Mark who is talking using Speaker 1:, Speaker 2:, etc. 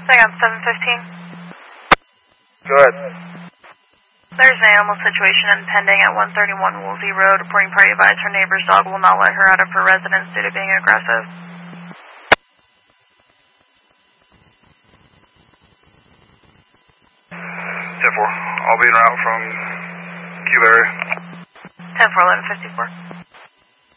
Speaker 1: Hang on, 715.
Speaker 2: Go ahead.
Speaker 1: There's an animal situation impending at 131 Woolsey Road. Reporting party advised her neighbor's dog will not let her out of her residence due to being aggressive.
Speaker 2: 10-4. I'll be en route from Q area.
Speaker 1: 10-4, 1154.